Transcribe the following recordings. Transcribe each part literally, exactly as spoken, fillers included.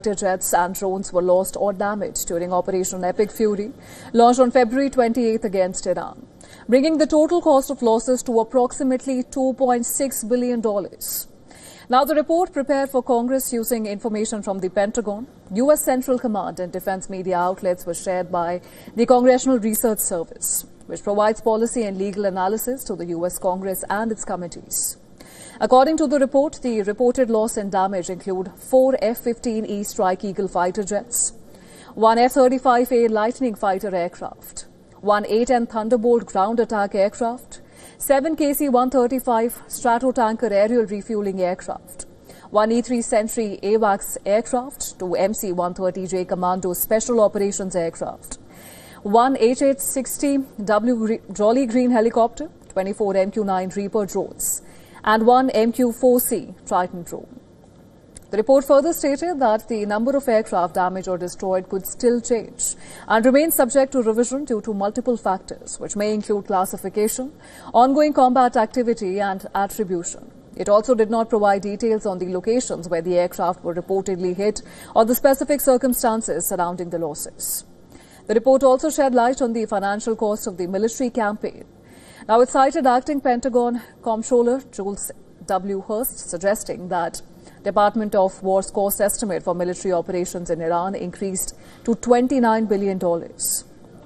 jets and drones were lost or damaged during Operation Epic Fury, launched on February twenty-eighth against Iran, bringing the total cost of losses to approximately two point six billion dollars. Now, the report prepared for Congress using information from the Pentagon, U S Central Command and defense media outlets was shared by the Congressional Research Service, which provides policy and legal analysis to the U S Congress and its committees. According to the report, the reported loss and damage include four F fifteen E Strike Eagle fighter jets, one F thirty-five A Lightning fighter aircraft, one A ten Thunderbolt ground attack aircraft, seven K C one thirty-five Stratotanker aerial refueling aircraft, one E three Sentry AWACS aircraft, two M C one thirty J Commando special operations aircraft, one H eight sixty W Jolly Green helicopter, twenty-four M Q nine Reaper drones, and one M Q four C Triton drone. The report further stated that the number of aircraft damaged or destroyed could still change and remain subject to revision due to multiple factors, which may include classification, ongoing combat activity and attribution. It also did not provide details on the locations where the aircraft were reportedly hit or the specific circumstances surrounding the losses. The report also shed light on the financial cost of the military campaign. Now, it cited acting Pentagon Comptroller Jules W. Hurst, suggesting that Department of War's cost estimate for military operations in Iran increased to twenty-nine billion dollars.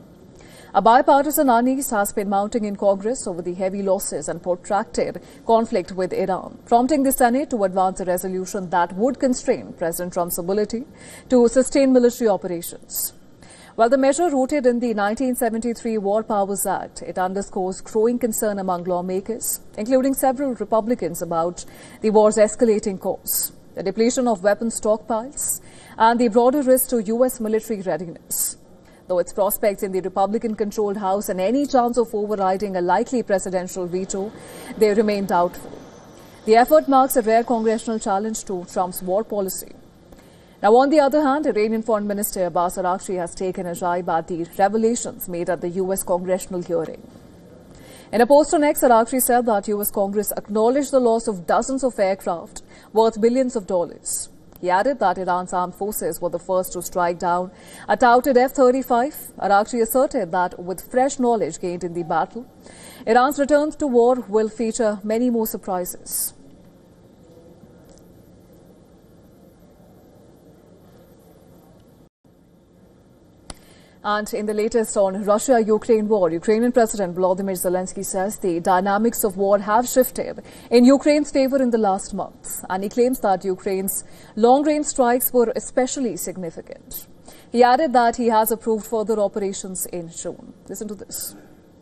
A bipartisan unease has been mounting in Congress over the heavy losses and protracted conflict with Iran, prompting the Senate to advance a resolution that would constrain President Trump's ability to sustain military operations. While the measure rooted in the nineteen seventy-three War Powers Act, it underscores growing concern among lawmakers, including several Republicans, about the war's escalating course, the depletion of weapons stockpiles, and the broader risk to U S military readiness. Though its prospects in the Republican-controlled House and any chance of overriding a likely presidential veto, they remain doubtful. The effort marks a rare congressional challenge to Trump's war policy. Now, on the other hand, Iranian Foreign Minister Abbas Araghchi has taken a jibe at the revelations made at the U S congressional hearing. In a post on X, Araghchi said that U S Congress acknowledged the loss of dozens of aircraft worth billions of dollars. He added that Iran's armed forces were the first to strike down a touted F thirty-five. Araghchi asserted that with fresh knowledge gained in the battle, Iran's return to war will feature many more surprises. And in the latest on Russia-Ukraine war, Ukrainian President Volodymyr Zelensky says the dynamics of war have shifted in Ukraine's favor in the last month. And he claims that Ukraine's long-range strikes were especially significant. He added that he has approved further operations in June. Listen to this.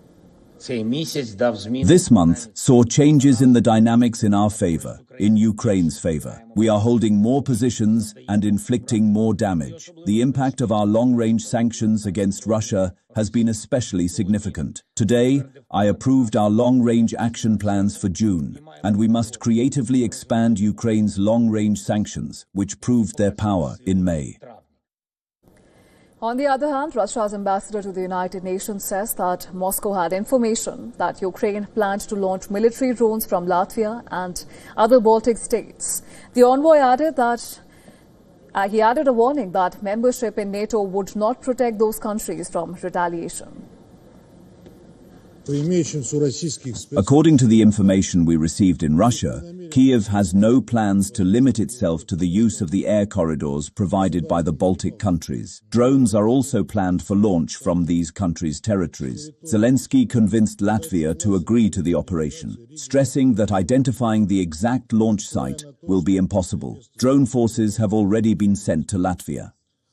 This month saw changes in the dynamics in our favor, in Ukraine's favor. We are holding more positions and inflicting more damage. The impact of our long-range sanctions against Russia has been especially significant. Today, I approved our long-range action plans for June, and we must creatively expand Ukraine's long-range sanctions, which proved their power in May. On the other hand, Russia's ambassador to the United Nations says that Moscow had information that Ukraine planned to launch military drones from Latvia and other Baltic states. The envoy added that uh, he added a warning that membership in NATO would not protect those countries from retaliation. According to the information we received in Russia, Kyiv has no plans to limit itself to the use of the air corridors provided by the Baltic countries. Drones are also planned for launch from these countries' territories. Zelensky convinced Latvia to agree to the operation, stressing that identifying the exact launch site will be impossible. Drone forces have already been sent to Latvia.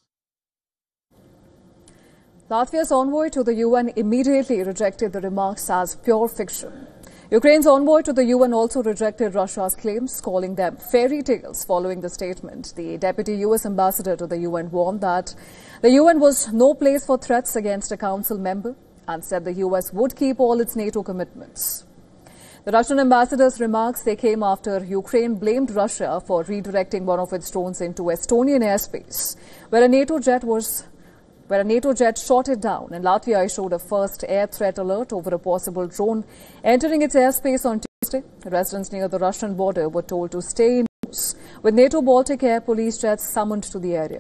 Latvia's envoy to the U N immediately rejected the remarks as pure fiction. Ukraine's envoy to the U N also rejected Russia's claims, calling them fairy tales following the statement. The deputy U S ambassador to the U N warned that the U N was no place for threats against a council member and said the U S would keep all its NATO commitments. The Russian ambassador's remarks, they came after Ukraine blamed Russia for redirecting one of its drones into Estonian airspace, where a NATO jet was where a NATO jet shot it down, and Latvia issued a first air threat alert over a possible drone entering its airspace on Tuesday. Residents near the Russian border were told to stay indoors with NATO Baltic Air Police jets summoned to the area.